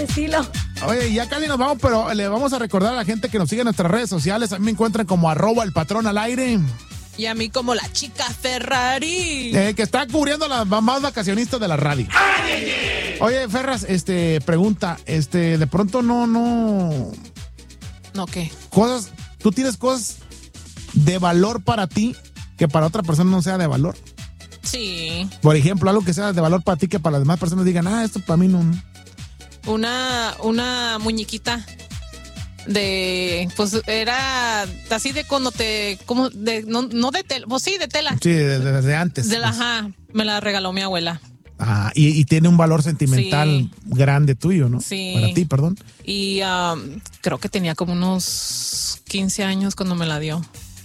decirlo. Oye, ya casi nos vamos, pero le vamos a recordar a la gente que nos sigue en nuestras redes sociales. A mí me encuentran como @elpatrón_al_aire. Y a mí como la chica Ferrari. Que está cubriendo las más vacacionistas de la radio. Oye, Ferras, pregunta, de pronto ¿No qué? ¿Tú tienes cosas de valor para ti que para otra persona no sea de valor? Sí. Por ejemplo, algo que sea de valor para ti que para las demás personas digan, esto para mí no. Una muñequita pues era así de cuando no de tela, pues sí, de tela. Sí, desde antes. Me la regaló mi abuela. Y tiene un valor sentimental grande tuyo, ¿no? Sí. Para ti, perdón. Y creo que tenía como unos 15 años cuando me la dio.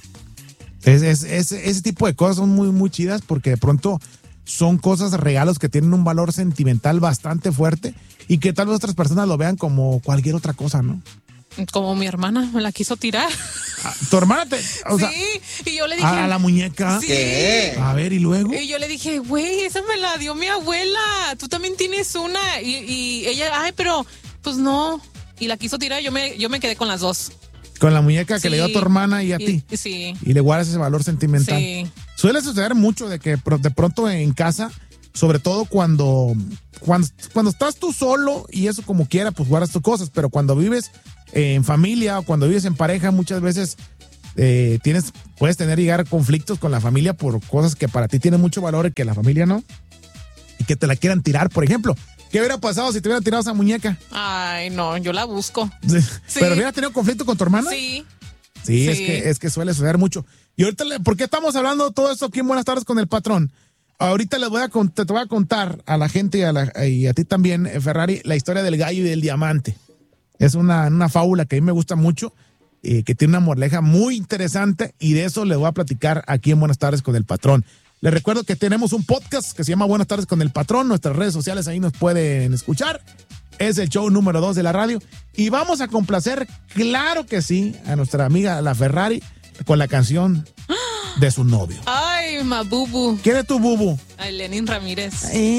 Ese tipo de cosas son muy, muy chidas porque de pronto son cosas, regalos que tienen un valor sentimental bastante fuerte y que tal vez otras personas lo vean como cualquier otra cosa, ¿no? Como mi hermana me la quiso tirar. ¿Tu hermana y yo le dije... ¿A la muñeca? Sí. ¿Qué? A ver, ¿y luego? Y yo le dije, güey, esa me la dio mi abuela. Tú también tienes una. Y ella, pero pues no. Y la quiso tirar, yo me quedé con las dos. Con la muñeca que le dio a tu hermana y a ti. Sí. Y le guardas ese valor sentimental. Sí. Suele suceder mucho de que de pronto en casa, sobre todo cuando estás tú solo y eso como quiera, pues guardas tus cosas. Pero cuando vives en familia o cuando vives en pareja, muchas veces puedes llegar conflictos con la familia por cosas que para ti tienen mucho valor y que la familia no. Y que te la quieran tirar, por ejemplo. ¿Qué hubiera pasado si te hubieran tirado esa muñeca? Ay, no, yo la busco. Sí. Sí. ¿Pero hubieras tenido conflicto con tu hermana? Sí. Sí. Es que suele suceder mucho. Y ahorita, ¿por qué estamos hablando de todo esto aquí en Buenas Tardes con el Patrón? Ahorita te voy a contar a la gente y a ti también, Ferrari, la historia del gallo y del diamante. Es una fábula que a mí me gusta mucho, que tiene una moraleja muy interesante y de eso les voy a platicar aquí en Buenas Tardes con el Patrón. Les recuerdo que tenemos un podcast que se llama Buenas Tardes con el Patrón. Nuestras redes sociales ahí nos pueden escuchar. Es el show número 2 de la radio. Y vamos a complacer, claro que sí, a nuestra amiga la Ferrari con la canción de su novio. Ay, ma bubu. ¿Quién es tu bubu? Ay, Lenin Ramírez.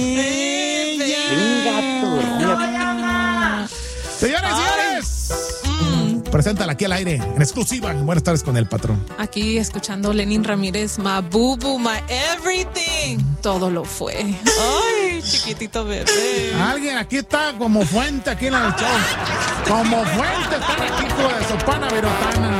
Señores, preséntala aquí al aire, en exclusiva, en Buenas Tardes con el Patrón. Aquí escuchando Lenin Ramírez, my boo-boo, my everything. Todo lo fue. Ay, chiquitito bebé. Alguien aquí está como fuente aquí en el show. Como fuente está aquí con de Sopana Virotana.